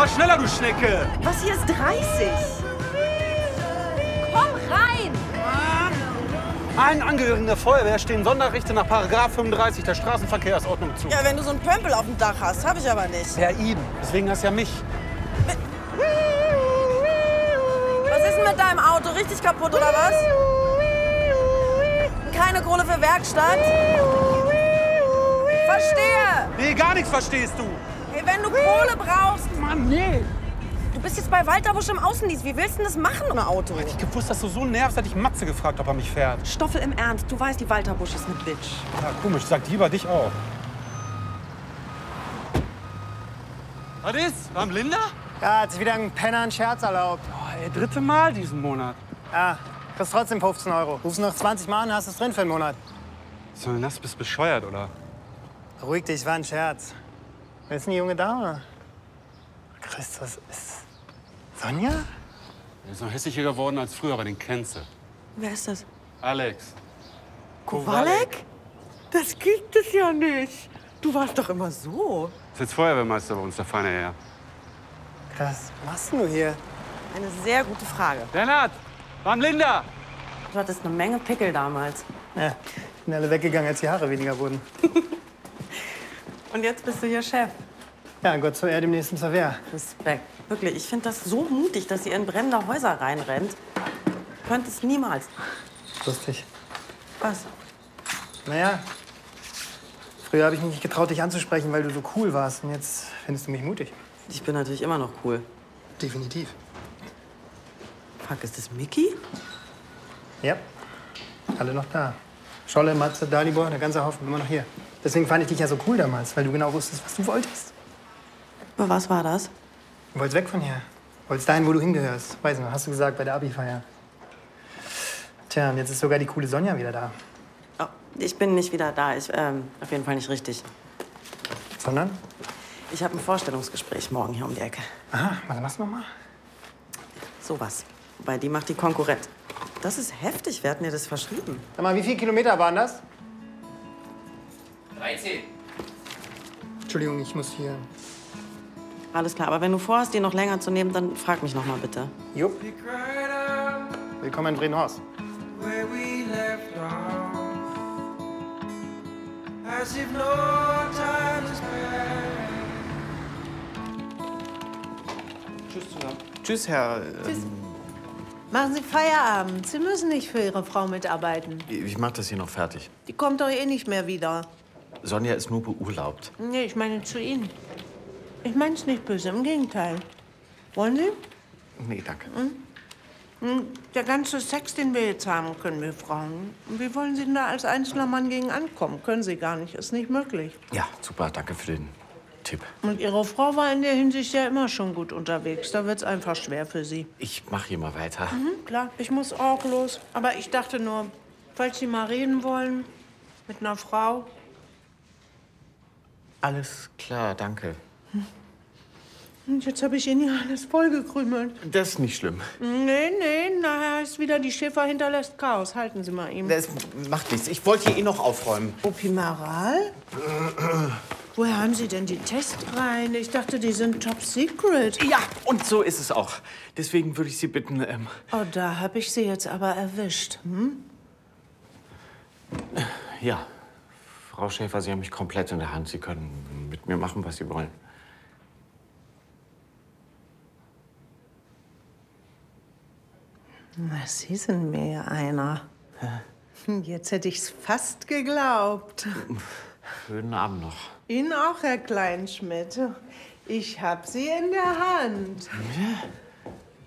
mal schneller, du Schnecke! Was, hier ist 30? Komm rein! Allen Angehörigen der Feuerwehr stehen Sonderrechte nach § 35 der Straßenverkehrsordnung zu. Ja, wenn du so einen Pömpel auf dem Dach hast, hab ich aber nicht. Ja, eben. Deswegen hast du ja mich. Was ist denn mit deinem Auto? Richtig kaputt, oder was? Keine Kohle für Werkstatt? Verstehe! Nee, gar nichts verstehst du. Hey, wenn du Kohle brauchst... Mann, nee. Du bist jetzt bei Walter Busch im Außendienst. Wie willst du denn das machen ohne Auto? Hätte ich gewusst, dass du so nervst, hätte ich Matze gefragt, ob er mich fährt. Stoffel im Ernst. Du weißt, die Walter Busch ist eine Bitch. Ja, komisch. Sagt die über dich auch. Was ist? War Linda? Ja, hat sich wieder ein Penner einen Scherz erlaubt. Oh, ey, 3. Mal diesen Monat. Ja, kriegst trotzdem 15 €. Rufst noch 20 Mal an, hast es drin für den Monat. So, das bist bescheuert, oder? Beruhig dich, war ein Scherz. Wer ist denn die junge Dame? Christus, ist Sonja? Er ist noch hässlicher geworden als früher, aber den kennst du. Wer ist das? Alex. Kowalek? Das gibt es ja nicht. Du warst doch immer so. Ist jetzt Feuerwehrmeister bei uns, der feine Herr. Krass, was machst denn du hier? Eine sehr gute Frage. Lennart, wann Linda? Du hattest eine Menge Pickel damals. Ja, sind alle weggegangen, als die Haare weniger wurden. Und jetzt bist du hier Chef. Ja, Gott zur Erde, demnächst zur Wehr. Respekt. Wirklich, ich finde das so mutig, dass ihr in brennende Häuser reinrennt. Könnte es niemals. Lustig. Was? Naja, früher habe ich mich nicht getraut, dich anzusprechen, weil du so cool warst. Und jetzt findest du mich mutig. Ich bin natürlich immer noch cool. Definitiv. Fuck, ist das Mickey? Ja, alle noch da. Scholle, Matze, Dalibor, der ganze Haufen, immer noch hier. Deswegen fand ich dich ja so cool damals, weil du genau wusstest, was du wolltest. Aber was war das? Du wolltest weg von hier. Du wolltest dahin, wo du hingehörst. Weiß nicht, hast du gesagt, bei der Abi-Feier. Tja, und jetzt ist sogar die coole Sonja wieder da. Oh, ich bin nicht wieder da. Auf jeden Fall nicht richtig. Sondern? Ich habe ein Vorstellungsgespräch morgen hier um die Ecke. Aha, was noch mal? Sowas. Wobei, die macht die Konkurrent. Das ist heftig. Wer hat mir das verschrieben? Sag mal, wie viele Kilometer waren das? 13. Entschuldigung, ich muss hier. Alles klar, aber wenn du vorhast, die noch länger zu nehmen, dann frag mich noch mal bitte. Jupp. Willkommen in Bredenhorst. Tschüss zusammen. Tschüss, Herr. Tschüss. Machen Sie Feierabend. Sie müssen nicht für Ihre Frau mitarbeiten. Ich mach das hier noch fertig. Die kommt doch eh nicht mehr wieder. Sonja ist nur beurlaubt. Nee, ich meine zu Ihnen. Ich meine es nicht böse, im Gegenteil. Wollen Sie? Nee, danke. Der ganze Sex, den wir jetzt haben, können wir Frauen. Wie wollen Sie denn da als einzelner Mann gegen ankommen? Können Sie gar nicht, ist nicht möglich. Ja, super, danke für den Tipp. Und Ihre Frau war in der Hinsicht ja immer schon gut unterwegs. Da wird's einfach schwer für Sie. Ich mach hier mal weiter. Klar, ich muss auch los. Aber ich dachte nur, falls Sie mal reden wollen mit einer Frau. Alles klar, danke. Und jetzt habe ich Ihnen ja alles vollgekrümelt. Das ist nicht schlimm. Nee, nachher heißt wieder, die Schäfer hinterlässt Chaos. Halten Sie mal ihm. Das macht nichts. Ich wollte hier eh noch aufräumen. Opimaral? Woher haben Sie denn die Testreihen? Ich dachte, die sind top secret. Ja, und so ist es auch. Deswegen würde ich Sie bitten, Oh, da habe ich Sie jetzt aber erwischt. ja. Frau Schäfer, Sie haben mich komplett in der Hand. Sie können mit mir machen, was Sie wollen. Na, Sie sind mir ja einer. Jetzt hätte ich's fast geglaubt. Schönen Abend noch. Ihnen auch, Herr Kleinschmidt. Ich hab Sie in der Hand. Ja.